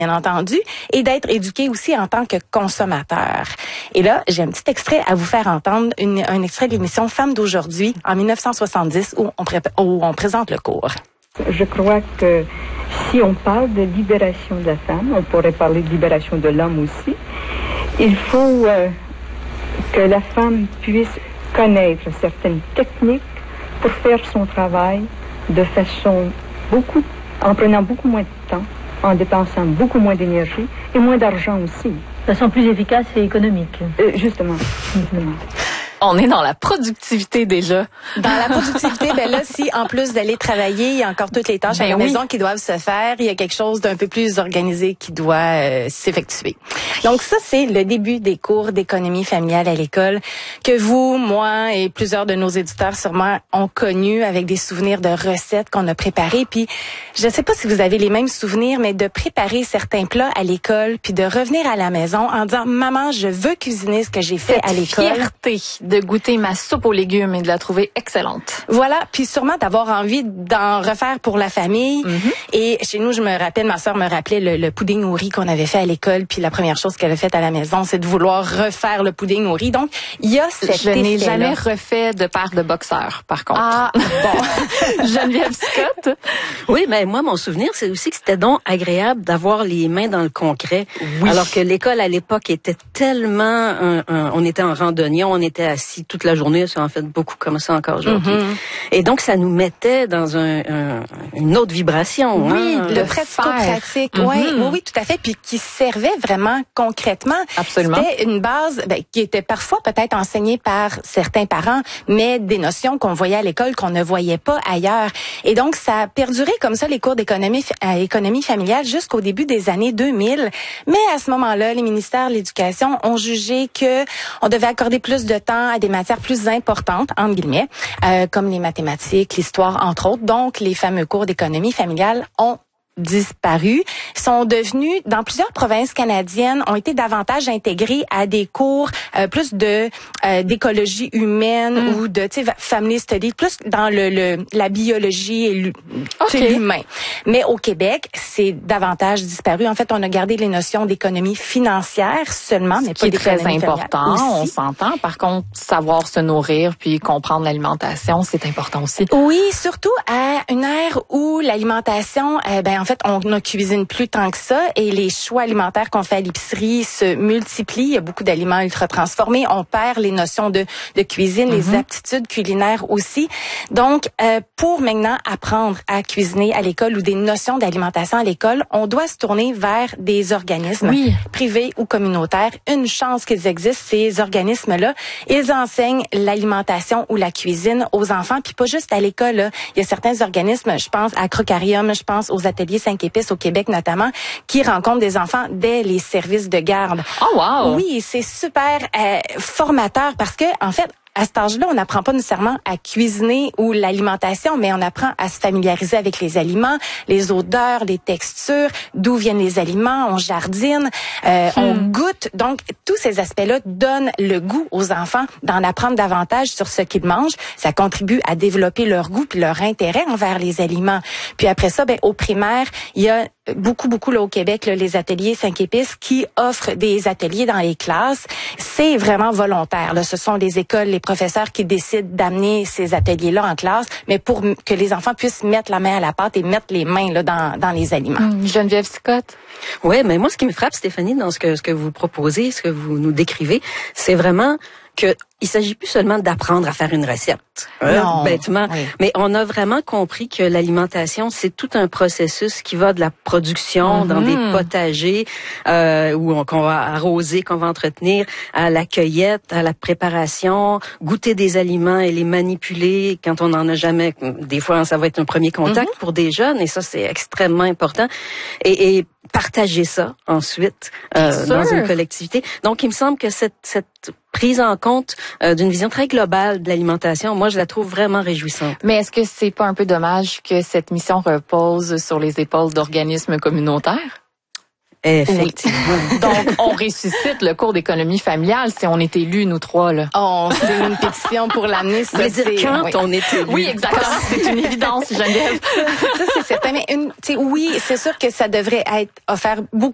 bien entendu, et d'être éduqué aussi en tant que consommateur. Et là, j'ai un petit extrait à vous faire entendre, un extrait de l'émission Femmes d'aujourd'hui en 1970 où on présente le cours. Je crois que si on parle de libération de la femme, on pourrait parler de libération de l'homme aussi. Il faut que la femme puisse connaître certaines techniques pour faire son travail de façon en prenant beaucoup moins de temps, en dépensant beaucoup moins d'énergie et moins d'argent aussi. De façon plus efficace et économique. Justement. On est dans la productivité déjà. Dans la productivité, ben là, si en plus d'aller travailler, il y a encore toutes les tâches à la maison qui doivent se faire, il y a quelque chose d'un peu plus organisé qui doit s'effectuer. Donc ça, c'est le début des cours d'économie familiale à l'école que vous, moi et plusieurs de nos éditeurs sûrement ont connu avec des souvenirs de recettes qu'on a préparées. Puis je sais pas si vous avez les mêmes souvenirs, mais de préparer certains plats à l'école puis de revenir à la maison en disant « Maman, je veux cuisiner ce que j'ai fait à l'école. » Fierté de goûter ma soupe aux légumes et de la trouver excellente. Voilà, puis sûrement d'avoir envie d'en refaire pour la famille. Et chez nous, je me rappelle, ma sœur me rappelait le pudding au riz qu'on avait fait à l'école, puis la première chose qu'elle a faite à la maison, c'est de vouloir refaire le pudding au riz. Donc, il y a cet effet-là. Je n'ai jamais refait de paire de boxeurs, par contre. Ah, bon. Geneviève Scott? Oui, mais moi, mon souvenir, c'est aussi que c'était donc agréable d'avoir les mains dans le concret. Oui. Alors que l'école, à l'époque, était tellement... on était en randonnée, on était assis toute la journée, c'est en fait beaucoup comme ça encore aujourd'hui. Et donc, ça nous mettait dans une autre vibration. Oui, le pratico-pratique. Oui, tout à fait. Puis qui servait vraiment concrètement. Absolument. C'était une base qui était parfois peut-être enseignée par certains parents, mais des notions qu'on voyait à l'école qu'on ne voyait pas ailleurs. Et donc, ça a perduré comme ça, les cours d'économie familiale jusqu'au début des années 2000. Mais à ce moment-là, les ministères de l'Éducation ont jugé que on devait accorder plus de temps à des matières plus importantes, entre guillemets, comme les mathématiques, l'histoire, entre autres. Donc, les fameux cours d'économie familiale ont disparu, sont devenus, dans plusieurs provinces canadiennes, ont été davantage intégrés à des cours plus de d'écologie humaine ou de family study, plus dans la biologie et l'humain. Mais au Québec, c'est davantage disparu. En fait, on a gardé les notions d'économie financière seulement, mais pas d'économie très important, on s'entend. Par contre, savoir se nourrir puis comprendre l'alimentation, c'est important aussi. Oui, surtout à une ère où l'alimentation, en fait, on ne cuisine plus tant que ça et les choix alimentaires qu'on fait à l'épicerie se multiplient. Il y a beaucoup d'aliments ultra transformés. On perd les notions de cuisine, les aptitudes culinaires aussi. Donc, pour maintenant apprendre à cuisiner à l'école ou des notions d'alimentation à l'école, on doit se tourner vers des organismes privés ou communautaires. Une chance qu'ils existent, ces organismes-là. Ils enseignent l'alimentation ou la cuisine aux enfants, puis pas juste à l'école. Là. Il y a certains organismes, je pense à Crocarium, je pense aux ateliers 5 épices au Québec notamment, qui rencontrent des enfants dès les services de garde. Oh wow! Oui, c'est super formateur parce que, en fait, à cet âge-là, on n'apprend pas nécessairement à cuisiner ou l'alimentation, mais on apprend à se familiariser avec les aliments, les odeurs, les textures, d'où viennent les aliments, on jardine, on goûte. Donc, tous ces aspects-là donnent le goût aux enfants d'en apprendre davantage sur ce qu'ils mangent. Ça contribue à développer leur goût puis leur intérêt envers les aliments. Puis après ça, au primaire, il y a beaucoup là, au Québec, là, les ateliers 5 épices qui offrent des ateliers dans les classes. C'est vraiment volontaire. Là. Ce sont les écoles, les professeurs qui décident d'amener ces ateliers-là en classe, mais pour que les enfants puissent mettre la main à la pâte et mettre les mains là, dans les aliments. Geneviève Scott? Oui, mais moi, ce qui me frappe, Stéphanie, dans ce que vous proposez, ce que vous nous décrivez, c'est vraiment que il s'agit plus seulement d'apprendre à faire une recette, bêtement, mais on a vraiment compris que l'alimentation, c'est tout un processus qui va de la production dans des potagers qu'on va arroser, qu'on va entretenir, à la cueillette, à la préparation, goûter des aliments et les manipuler quand on n'en a jamais. Des fois, ça va être un premier contact pour des jeunes et ça, c'est extrêmement important. Et partager ça ensuite dans une collectivité. Donc, il me semble que cette prise en compte d'une vision très globale de l'alimentation, moi, je la trouve vraiment réjouissante. Mais est-ce que c'est pas un peu dommage que cette mission repose sur les épaules d'organismes communautaires? Effectivement. Oui. Donc, on ressuscite le cours d'économie familiale si on est élus, nous trois, là. On fait une pétition pour l'amener. Ça, c'est quand on est élus. Oui, exactement. C'est une évidence, Geneviève. Ça, c'est certain. Mais oui, c'est sûr que ça devrait être offert beaucoup